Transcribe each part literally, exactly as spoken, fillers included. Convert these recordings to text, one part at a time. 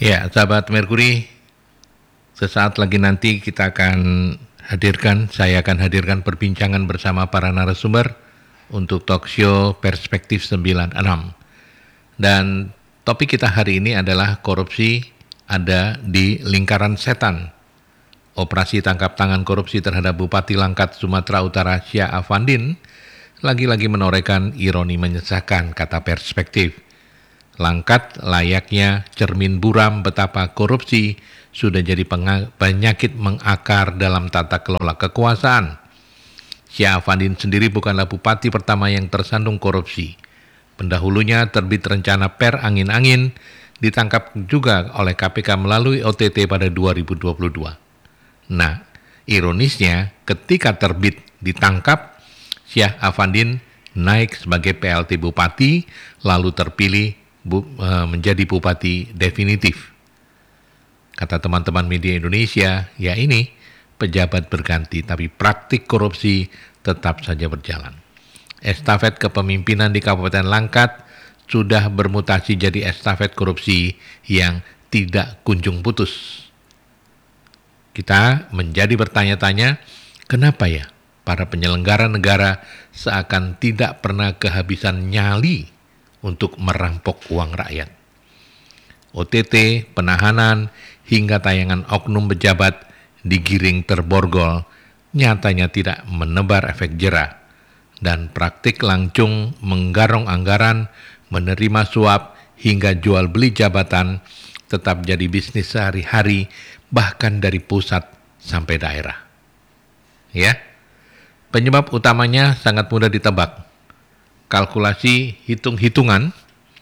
Ya, sahabat Merkuri, sesaat lagi nanti kita akan hadirkan, saya akan hadirkan perbincangan bersama para narasumber untuk talk show Perspektif sembilan puluh enam. Dan topik kita hari ini adalah korupsi ada di lingkaran setan. Operasi tangkap tangan korupsi terhadap Bupati Langkat, Sumatera Utara, Syah Afandin, lagi-lagi menorehkan ironi menyesakan, kata Perspektif. Langkat layaknya cermin buram betapa korupsi sudah jadi penyakit mengakar dalam tata kelola kekuasaan. Syah Afandin sendiri bukanlah bupati pertama yang tersandung korupsi. Pendahulunya terbit rencana per angin-angin, ditangkap juga oleh K P K melalui O T T pada dua ribu dua puluh dua. Nah, ironisnya ketika terbit ditangkap, Syah Afandin naik sebagai P L T Bupati, lalu terpilih bu, uh, menjadi Bupati definitif. Kata teman-teman media Indonesia, ya ini pejabat berganti, tapi praktik korupsi tetap saja berjalan. Estafet kepemimpinan di Kabupaten Langkat sudah bermutasi jadi estafet korupsi yang tidak kunjung putus. Kita menjadi bertanya-tanya, kenapa ya para penyelenggara negara seakan tidak pernah kehabisan nyali untuk merampok uang rakyat. O T T, penahanan, hingga tayangan oknum pejabat digiring terborgol, nyatanya tidak menebar efek jera. Dan praktik lancung menggarong anggaran, menerima suap, hingga jual beli jabatan tetap jadi bisnis sehari-hari, bahkan dari pusat sampai daerah. Ya, penyebab utamanya sangat mudah ditebak. Kalkulasi hitung-hitungan,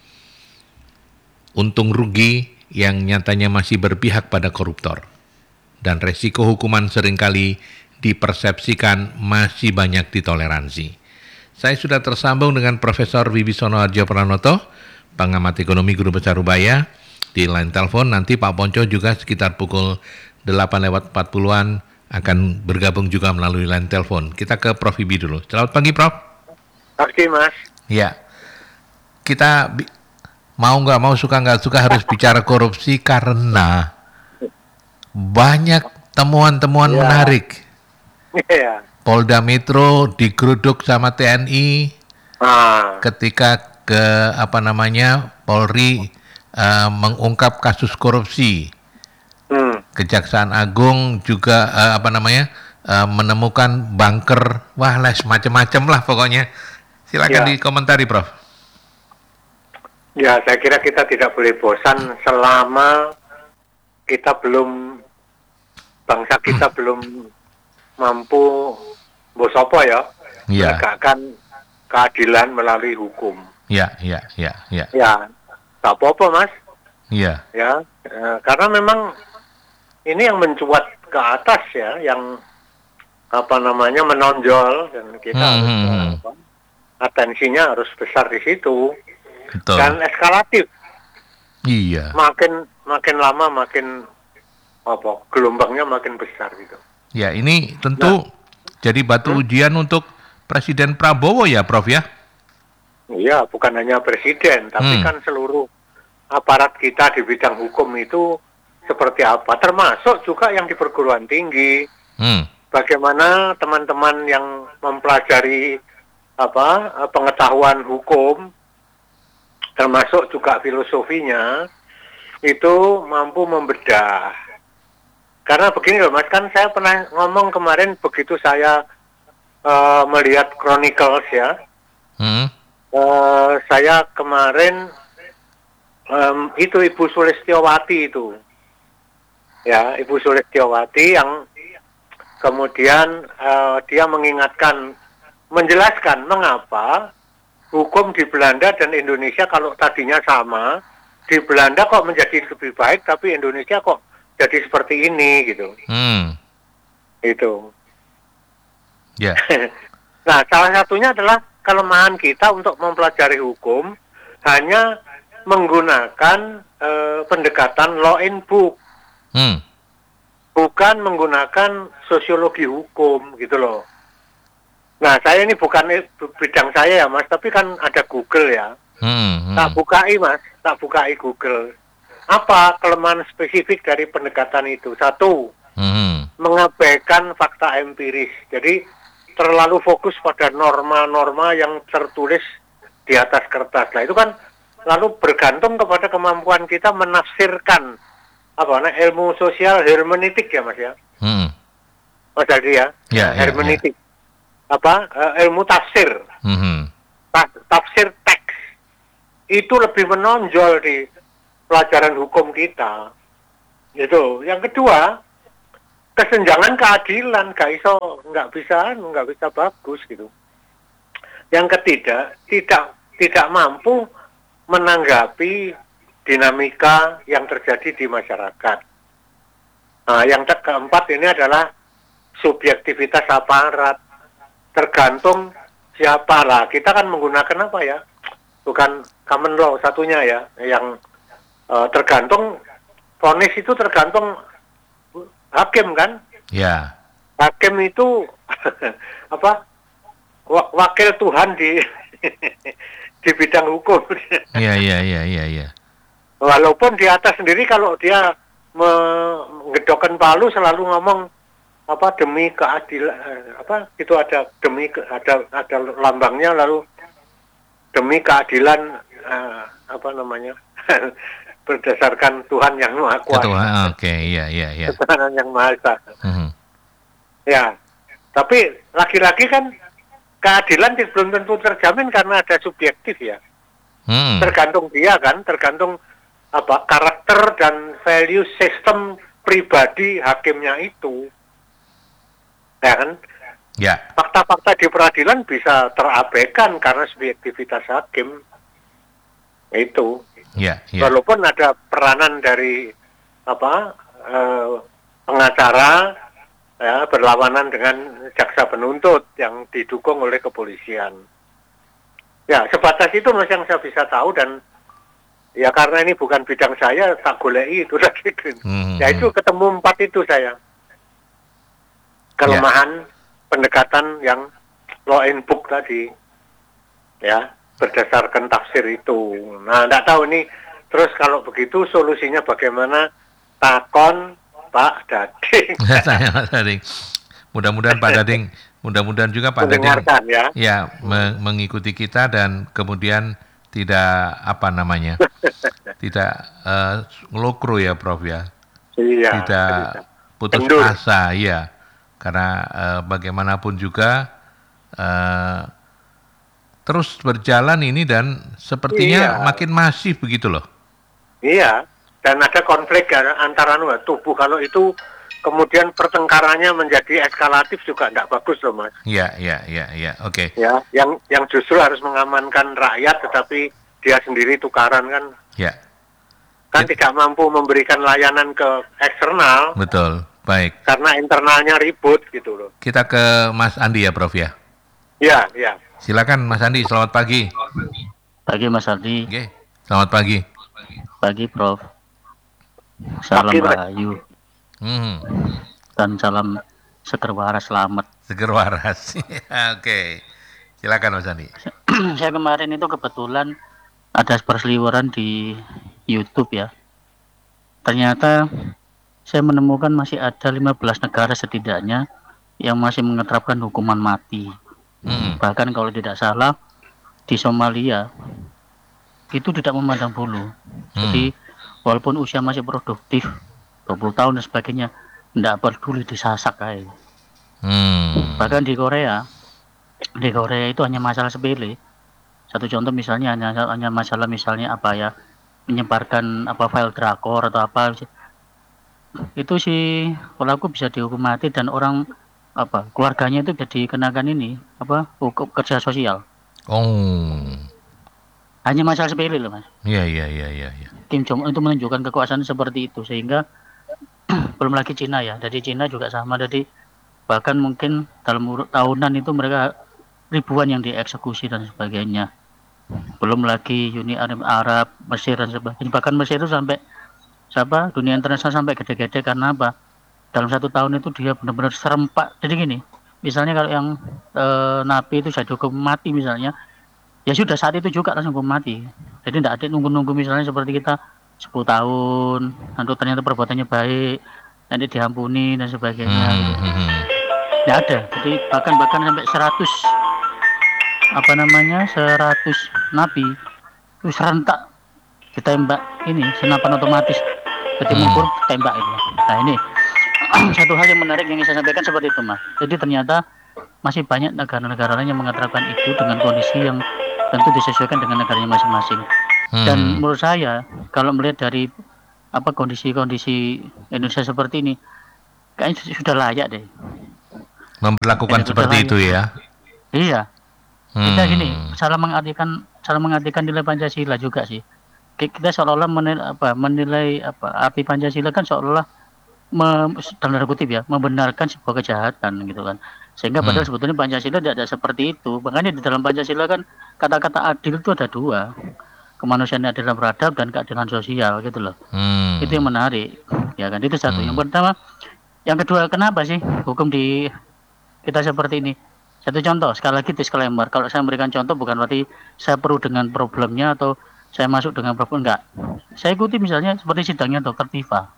untung rugi yang nyatanya masih berpihak pada koruptor. Dan resiko hukuman seringkali dipersepsikan masih banyak ditoleransi. Saya sudah tersambung dengan Profesor Wibisono Harjo Pranoto, pengamat ekonomi Guru Besar Ubaya, di line telepon. Nanti Pak Ponco juga sekitar pukul delapan lewat empat puluhan akan bergabung juga melalui line telepon. Kita ke Prof Wibi dulu. Selamat pagi, Prof. Pagi, Mas. Ya, kita bi- mau nggak mau, suka nggak suka harus bicara korupsi karena banyak temuan-temuan Ya. menarik. Iya. Polda Metro digeruduk sama T N I Ah, ketika ke apa namanya Polri uh, mengungkap kasus korupsi. hmm, Kejaksaan Agung juga uh, apa namanya uh, menemukan bunker, wah lah macam-macam lah pokoknya. Silakan Ya. dikomentari, Prof. ya saya kira kita tidak boleh bosan selama kita belum, bangsa kita belum mampu bosopo ya, Ya, menegakkan keadilan melalui hukum. ya, ya, ya, ya, Ya, tak apa-apa, Mas. ya, Ya, eh, karena memang ini yang mencuat ke atas ya, yang apa namanya menonjol, dan kita Hmm, harus hmm, eh, hmm. apa, atensinya harus besar di situ. betul. Dan eskalatif, Iya, makin makin lama makin apa gelombangnya makin besar gitu. ya ini tentu jadi batu Hmm? ujian untuk Presiden Prabowo ya, Prof ya. Iya, bukan hanya presiden, tapi Hmm. kan seluruh aparat kita di bidang hukum itu seperti apa, termasuk juga yang di perguruan tinggi. Hmm. Bagaimana teman-teman yang mempelajari apa pengetahuan hukum, termasuk juga filosofinya, itu mampu membedah. Karena begini loh, Mas, kan saya pernah ngomong kemarin begitu saya uh, melihat Chronicles ya, Hmm. uh, saya kemarin um, itu Ibu Sulistyowati itu, ya Ibu Sulistyowati yang kemudian uh, dia mengingatkan, menjelaskan mengapa hukum di Belanda dan Indonesia kalau tadinya sama, di Belanda kok menjadi lebih baik, tapi Indonesia kok jadi seperti ini gitu. Hmm. Itu. Ya. Nah, salah satunya adalah kelemahan kita untuk mempelajari hukum hanya menggunakan uh, pendekatan law and book. Hmm. Bukan menggunakan sosiologi hukum gitu loh. Nah, saya ini bukan bidang saya ya, Mas, tapi kan ada Google ya. Hmm. Hmm. Tak bukai, Mas, tak bukai Google. apa kelemahan spesifik dari pendekatan itu? Satu, Hmm. mengabaikan fakta empiris. Jadi terlalu fokus pada norma-norma yang tertulis di atas kertas. Nah itu kan lalu bergantung kepada kemampuan kita menafsirkan apa nah, ilmu sosial hermeneutik ya Mas ya. Hmm. Mas Aldi ya, Ya, ya, hermeneutik. Apa uh, ilmu tafsir, Hmm. Ta tafsir teks itu lebih menonjol di pelajaran hukum kita. Itu. Yang kedua, kesenjangan keadilan gak iso nggak bisa nggak bisa bagus gitu. Yang ketiga, tidak tidak mampu menanggapi dinamika yang terjadi di masyarakat. Nah, yang keempat ini adalah subjektivitas aparat. Tergantung siapa lah. Kita kan menggunakan apa ya? Bukan common law satunya ya, yang uh, tergantung vonis itu tergantung hakim kan? Ya. Hakim itu apa? Wakil Tuhan di di bidang hukum. Iya, iya, iya, iya, iya. Walaupun di atas sendiri kalau dia menggedokkan palu selalu ngomong apa demi keadilan apa itu ada demi ke, ada ada lambangnya lalu demi keadilan uh, apa namanya berdasarkan Tuhan yang Maha Kuasa. Tuhan, oke, okay. Iya, iya, iya. Tuhan yang Maha Esa. Hmm. Ya, tapi lagi-lagi kan keadilan belum tentu terjamin karena ada subjektif ya. Hmm. Tergantung dia kan, tergantung apa karakter dan value sistem pribadi hakimnya itu. Ya kan? Ya. Fakta-fakta di peradilan bisa terabaikan karena subjektivitas hakim itu. Ya, ya. Walaupun ada peranan dari apa eh, pengacara ya, berlawanan dengan jaksa penuntut yang didukung oleh kepolisian. Ya sebatas itu mas yang saya bisa tahu dan ya karena ini bukan bidang saya tak golei itu lagi. Hmm. Ya itu ketemu empat itu saya. Kelemahan yeah. pendekatan yang law and book tadi ya berdasarkan tafsir itu. Nah tidak tahu nih terus kalau begitu solusinya bagaimana, takon Pak Dading. Saya Pak Dading. Mudah-mudahan Pak Dading, mudah-mudahan juga Pak Dading ya, ya me mengikuti kita dan kemudian tidak apa namanya tidak uh, ngelokro ya Prof ya. Iya, tidak putus Kendur. asa ya. Karena uh, bagaimanapun juga uh, terus berjalan ini dan sepertinya iya. makin masif begitu loh. Iya, dan ada konflik antara tubuh kalau itu kemudian pertengkarannya menjadi eskalatif juga tidak bagus loh mas. Iya, iya, iya, iya, oke. Okay. Ya, yang yang justru harus mengamankan rakyat tetapi dia sendiri tukaran kan. Ya. Kan It, tidak mampu memberikan layanan ke eksternal. Betul. Baik. Karena internalnya ribut gitu loh. Kita ke Mas Andi ya, Prof ya. Iya, iya. Silakan Mas Andi, selamat pagi. Pagi Mas Andi. Oke, selamat pagi. Pagi Prof. Salam pagi, Rahayu. Hmm. Dan salam seger waras selamat. Seger waras. Oke. Silakan Mas Andi. Saya kemarin itu kebetulan ada perseliweran di YouTube ya. Ternyata saya menemukan masih ada lima belas negara setidaknya yang masih menerapkan hukuman mati. Hmm. Bahkan kalau tidak salah di Somalia itu tidak memandang bulu. Hmm. Jadi walaupun usia masih produktif dua puluh tahun dan sebagainya, tidak peduli disasak kayak. Hmm. Bahkan di Korea, di Korea itu hanya masalah sepele. Satu contoh misalnya hanya hanya masalah misalnya apa ya, menyebarkan apa file drakor atau apa. Itu si pelaku bisa dihukum mati dan orang apa keluarganya itu jadi dikenakan ini apa hukum kerja sosial. Oh. Hanya masalah sepele loh mas. Iya iya iya iya. Ya. Kim Jong Un itu menunjukkan kekuasaan seperti itu sehingga belum lagi Cina ya. Jadi Cina juga sama. Jadi bahkan mungkin dalam tahunan itu mereka ribuan yang dieksekusi dan sebagainya. Belum lagi Uni Arab, Mesir dan sebagainya. Bahkan Mesir itu sampai siapa dunia internasional sampai gede-gede karena apa? Dalam satu tahun itu dia benar-benar serempak. Jadi gini, misalnya kalau yang e, napi itu saya dihukum mati misalnya, ya sudah saat itu juga langsung hukum mati. Jadi tidak ada nunggu-nunggu misalnya seperti kita sepuluh tahun, lalu ternyata perbuatannya baik, nanti diampuni dan sebagainya. Hmm, Gitu. hmm, hmm. Ya ada, jadi bahkan bahkan sampai seratus apa namanya seratus nabi itu serentak ditembak ini senapan otomatis, jadi Hmm. mengkur tembak itu. Nah ini satu hal yang menarik yang saya sampaikan seperti itu, Mas. Jadi ternyata masih banyak negara-negara lain yang menerapkan itu dengan kondisi yang tentu disesuaikan dengan negaranya masing-masing. Dan Hmm. menurut saya kalau melihat dari apa kondisi-kondisi Indonesia seperti ini, kayaknya sudah layak deh. Memperlakukan Kayaknya sudah seperti layak. itu ya. Iya. Kita Hmm. gini, salah mengartikan salah mengartikan nilai Pancasila juga sih. Ki- Kita seolah-olah menilai apa menilai apa arti Pancasila kan seolah-olah mem, dalam tanda kutip ya membenarkan sebuah kejahatan gitu kan, sehingga padahal Hmm. sebetulnya Pancasila tidak ada seperti itu. Makanya di dalam Pancasila kan kata-kata adil itu ada dua, kemanusiaan adil dan beradab dan keadilan sosial gitu loh. Hmm. Itu yang menarik ya kan, itu satu. Yang Hmm. pertama. Yang kedua, kenapa sih hukum di kita seperti ini? Satu contoh, sekali lagi disclaimer, kalau saya memberikan contoh bukan berarti saya perlu dengan problemnya atau saya masuk dengan problem, enggak. Saya ikuti misalnya seperti sidangnya dokter Tifa.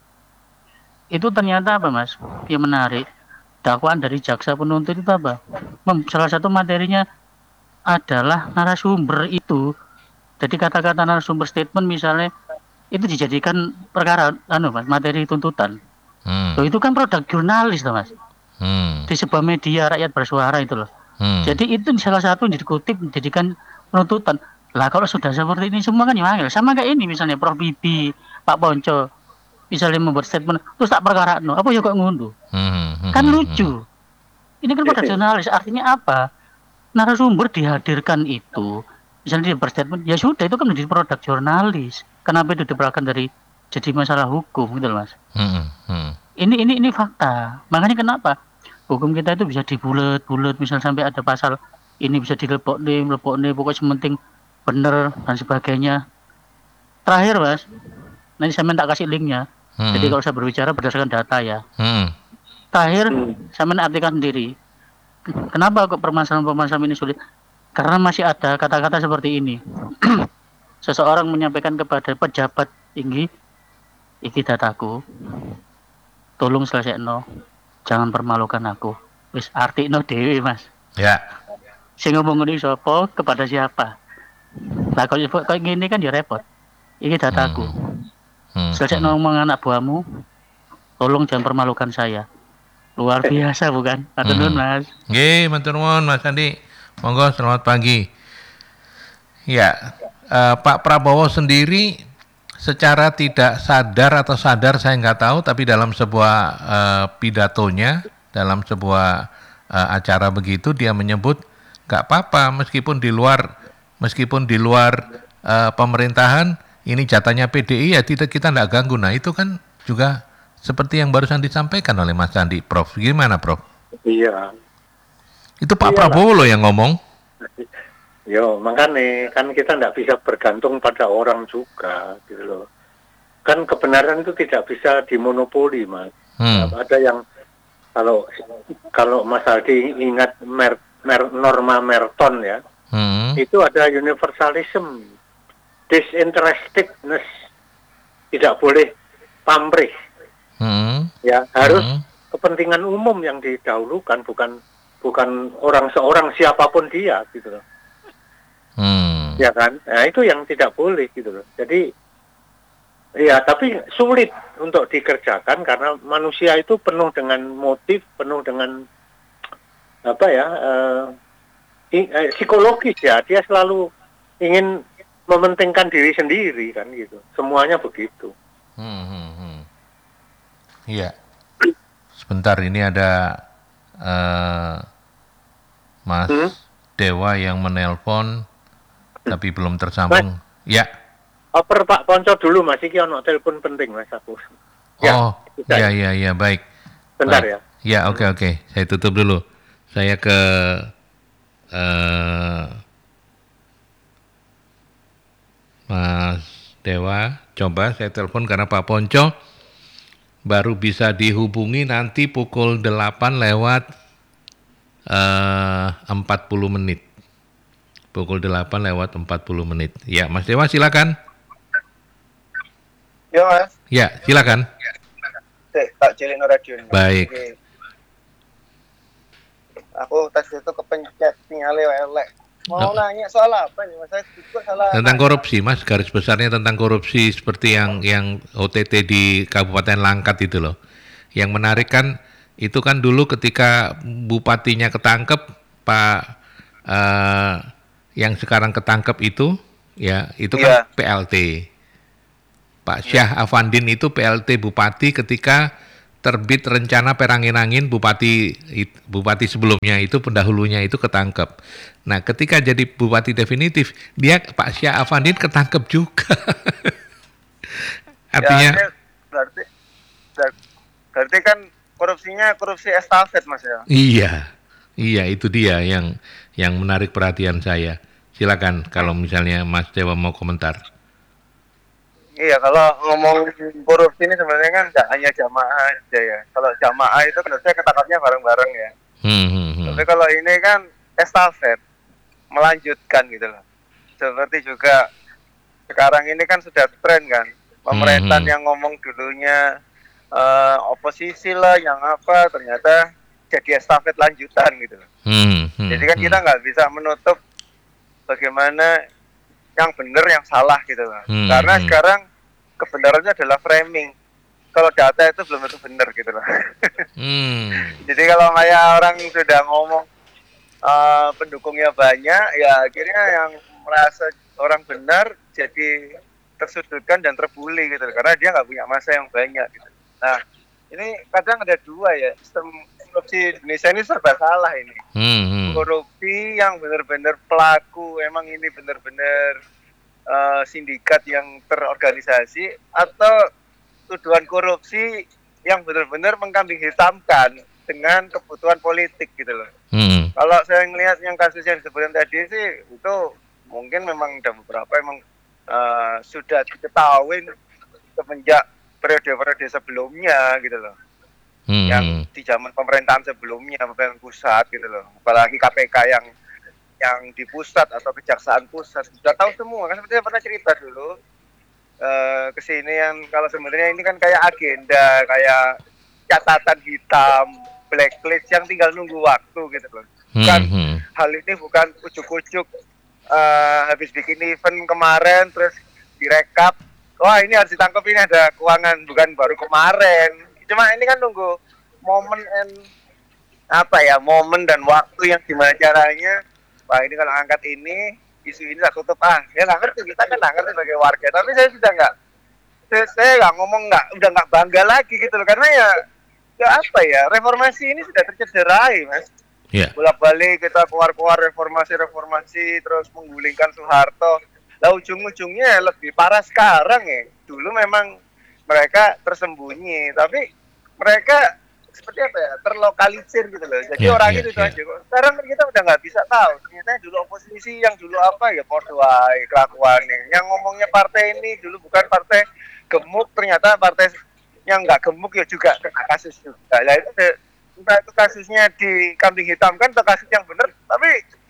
Itu ternyata apa, Mas? Yang menarik, dakwaan dari jaksa penuntut itu apa? Mem- Salah satu materinya adalah narasumber itu. Jadi kata-kata narasumber statement misalnya itu dijadikan perkara anu, Mas, materi tuntutan. Hmm. Loh, itu kan produk jurnalis loh, Mas. Hmm. Di sebuah media rakyat bersuara itu loh. Hmm. Jadi itu salah satu yang dikutip menjadikan penuntutan. Lah kalau sudah seperti ini semua kan ya sama kayak ini misalnya Prof Bibi, Pak Ponco, misalnya membuat statement terus tak perkara no, apa ya kok ngunduh? Hmm. Hmm. Kan lucu. Ini kan pada jurnalis, artinya apa? Narasumber dihadirkan itu, misalnya dia berstatement, ya sudah itu kan menjadi produk jurnalis. Kenapa itu diperlakukan dari jadi masalah hukum gitu loh, Mas? Hmm. Hmm. Ini ini ini fakta. Makanya kenapa hukum kita itu bisa dibulet-bulet, misal sampai ada pasal ini bisa dilepok nih, melepok nih, pokoknya sementing bener dan sebagainya. Terakhir, Mas, nanti saya minta kasih linknya. Hmm. Jadi kalau saya berbicara berdasarkan data ya. Hmm. Terakhir, saya menartikan sendiri. Kenapa kok permasalahan-permasalahan ini sulit? Karena masih ada kata-kata seperti ini. Seseorang menyampaikan kepada pejabat tinggi, iki dataku, tolong selesai no, jangan permalukan aku. Wis arti no dewi, Mas. Ya. Sing ngomong ini sopo kepada siapa? Lah kalau kayak gini kan ya repot. Ini dataku. Hmm. Selesai Hmm. ngomong anak buahmu, tolong jangan permalukan saya. Luar biasa bukan? Matur nuwun, Mas. Nggih, matur nuwun Mas Andi. Monggo selamat pagi. Ya, eh, Pak Prabowo sendiri secara tidak sadar atau sadar saya nggak tahu, tapi dalam sebuah eh, pidatonya, dalam sebuah eh, acara begitu dia menyebut nggak apa-apa meskipun di luar meskipun di luar eh, pemerintahan ini jatahnya P D I ya tidak kita nggak ganggu. Nah itu kan juga seperti yang barusan disampaikan oleh Mas Andi, Prof. Gimana, Prof? Iya. Itu Pak Iyalah. Prabowo loh yang ngomong. Yo, makanya kan kita tidak bisa bergantung pada orang juga, gitu loh. Kan kebenaran itu tidak bisa dimonopoli, Mas. Hmm. Ada yang kalau kalau Mas Aldi ingat mer, mer, norma Merton ya, Hmm. itu ada universalism, disinterestedness, tidak boleh pamrih, Hmm. ya harus Hmm. kepentingan umum yang didahulukan, bukan bukan orang seorang siapapun dia, gitu loh. Hmm. Ya kan? Nah, itu yang tidak boleh gitu loh. Jadi ya tapi sulit untuk dikerjakan karena manusia itu penuh dengan motif, penuh dengan apa ya? Eh, eh, psikologis ya. Dia selalu ingin mementingkan diri sendiri kan gitu. Semuanya begitu. Hmm. Hmm. Hmm. Iya. Sebentar ini ada eh, Mas Hmm? Dewa yang menelpon tapi belum tersambung. Ya. Oper Pak Ponco dulu Mas, iki ono telepon penting Mas aku. Oh, sudah. ya ya ya baik. Bentar Baik. ya. Ya, oke oke. Saya tutup dulu. Saya ke eh, Mas Dewa. Coba saya telepon karena Pak Ponco baru bisa dihubungi nanti pukul delapan lewat eh, empat puluh menit. Pukul delapan lewat empat puluh menit. Ya, Mas Dewa silakan. Yo Mas. Ya, silakan. Dek, tak cilik no radio ini. Baik. Oke. Aku tes itu kepencet sinyalnya elek. Mau Oh. nanya soal apa nih Mas? Saya juga salah. Tentang nanya. korupsi, Mas, garis besarnya tentang korupsi seperti yang yang O T T di Kabupaten Langkat itu loh. Yang menarik kan itu kan dulu ketika bupatinya ketangkep, Pak eh, yang sekarang ketangkep itu, ya itu kan Iya. P L T. Pak Syah Afandin itu P L T bupati ketika terbit rencana Perangin-Angin bupati it- bupati sebelumnya itu pendahulunya itu ketangkep. Nah, ketika jadi bupati definitif, dia Pak Syah Afandin ketangkep juga. Artinya Ya, ini berarti ber- berarti kan korupsinya korupsi estafet Mas ya. iya. Iya, itu dia yang yang menarik perhatian saya. Silakan kalau misalnya Mas Dewa mau komentar. Iya, kalau ngomong korupsi ini sebenarnya kan nggak hanya jamaah aja ya. Kalau jamaah itu kan harusnya ketangkapnya bareng-bareng ya. Hmm, hmm, hmm. Tapi kalau ini kan estafet, melanjutkan gitu loh. Seperti juga sekarang ini kan sudah tren kan. Pemerintahan Hmm. yang ngomong dulunya eh, oposisi lah, yang apa, ternyata jadi estafet lanjutan gitu loh. Hmm, hmm, Jadi kan hmm. kita nggak bisa menutup bagaimana yang benar yang salah gitu loh. Hmm, Karena hmm. sekarang kebenarannya adalah framing. Kalau data itu belum tentu benar gitu loh. Hmm. Jadi kalau kayak orang sudah ngomong uh, pendukungnya banyak, ya akhirnya yang merasa orang benar jadi tersudutkan dan terbuli gitu loh. Karena dia nggak punya masa yang banyak gitu. Nah, ini kadang ada dua ya, sistem korupsi Indonesia ini serba salah ini. Hmm, hmm. Korupsi yang benar-benar pelaku, emang ini benar-benar uh, sindikat yang terorganisasi, atau tuduhan korupsi yang benar-benar mengkambing hitamkan dengan kebutuhan politik gitu loh. Hmm. Kalau saya ngelihat yang kasus yang disebutkan tadi sih, itu mungkin memang ada beberapa emang uh, sudah diketahui semenjak periode-periode sebelumnya gitu loh. Hmm. Yang di zaman pemerintahan sebelumnya, pemerintahan pusat gitu loh. Apalagi K P K yang yang di pusat atau kejaksaan pusat sudah tahu semua kan, seperti saya pernah cerita dulu uh, kesini yang kalau sebenarnya ini kan kayak agenda, kayak catatan hitam, blacklist yang tinggal nunggu waktu gitu loh. Bukan Hmm, hmm. hal ini bukan ujuk-ujuk uh, habis bikin event kemarin terus direkap, wah ini harus ditangkap, ini ada keuangan, bukan baru kemarin. Cuma ini kan nunggu momen and apa ya, momen dan waktu yang gimana caranya. Wah ini kalau angkat ini, isu ini lah tutup, ah ya nggak ngerti, kita kan nggak ngerti sebagai warga. Tapi saya sudah nggak, saya, saya nggak ngomong nggak, udah nggak bangga lagi gitu loh, karena ya, ya apa ya, reformasi ini sudah tercederai mas. Ya. Bolak-balik kita keluar-keluar reformasi-reformasi, terus menggulingkan Soeharto. Lah ujung-ujungnya lebih parah sekarang ya. Dulu memang mereka tersembunyi, tapi mereka seperti apa ya, terlokalisir gitu loh. Jadi Ya, orangnya ya, itu ya. aja kok. Sekarang kan kita udah nggak bisa tahu. Ternyata yang dulu oposisi, yang dulu apa ya, podo wae kelakuannya. Yang ngomongnya partai ini dulu bukan partai gemuk, ternyata partai yang nggak gemuk ya juga kena kasus juga. Lah itu entah itu kasusnya di kambing hitam kan atau kasus yang benar, tapi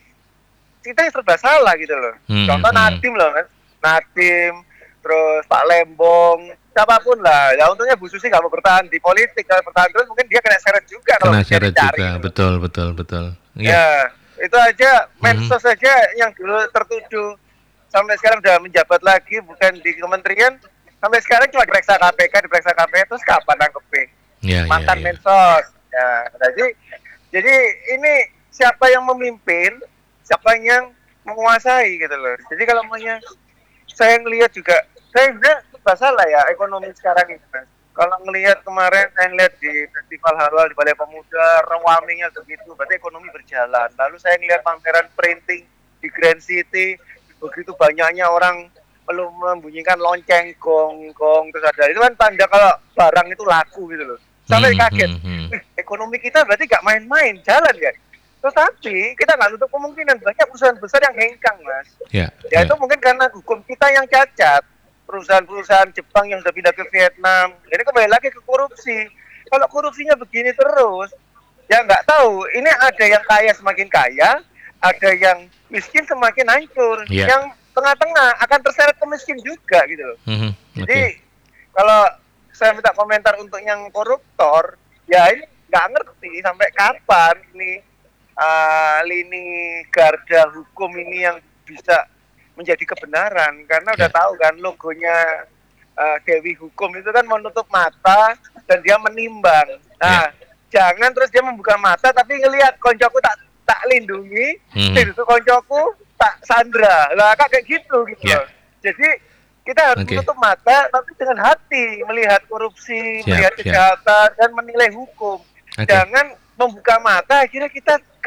kita yang serba salah gitu loh. Hmm, Contoh hmm. Nadiem loh kan, Nadiem, terus Pak Lembong, siapapun lah. Ya untungnya Bu Susi nggak mau bertahan di politik. Kalau bertahan terus mungkin dia kena seret juga. Kena kalau dia syarat dicari juga, gitu loh. betul, betul, betul. Ya, Ya. itu aja medsos aja yang dulu tertuduh sampai sekarang udah menjabat lagi, bukan di kementerian. Sampai sekarang cuma diperiksa K P K, diperiksa K P K, terus kapan nangkepin? Ya, ya, Mantan ya. medsos. Ya, jadi jadi ini siapa yang memimpin, siapa yang menguasai gitu loh. Jadi kalau maunya saya ngelihat juga, saya sebenarnya masalah ya ekonomi sekarang ini mas. Kalau ngelihat kemarin saya ngelihat di festival halal di Balai Pemuda, rewaminya begitu, berarti ekonomi berjalan. Lalu saya ngelihat pameran printing di Grand City, begitu banyaknya orang perlu membunyikan lonceng, gong, gong, terus ada itu kan tanda kalau barang itu laku gitu loh. Sampai Hmm, kaget, hmm, hmm. "Wih, ekonomi kita berarti gak main-main, jalan ya. Tetapi kita nggak nutup kemungkinan banyak perusahaan besar yang hengkang mas. Ya, Ya ya. itu mungkin karena hukum kita yang cacat. Perusahaan-perusahaan Jepang yang sudah pindah ke Vietnam, jadi kembali lagi ke korupsi. Kalau korupsinya begini terus, ya nggak tahu. Ini ada yang kaya semakin kaya, ada yang miskin semakin hancur. Iya. Yang tengah-tengah akan terseret ke miskin juga gitu loh. Mhm, Jadi oke. kalau saya minta komentar untuk yang koruptor, ya ini nggak ngerti sampai kapan ini uh, lini garda hukum ini yang bisa menjadi kebenaran, karena udah Ya. tahu kan logonya uh, Dewi Hukum itu kan menutup mata dan dia menimbang. Nah, jangan terus dia membuka mata tapi ngelihat koncoku tak tak lindungi, Mhm. itu koncoku tak sandra. Lah kayak gitu gitu Ya. loh. Jadi kita harus Oke. menutup mata tapi dengan hati melihat korupsi, Siap, melihat siap. kejahatan dan menilai hukum. Oke. Jangan membuka mata akhirnya kita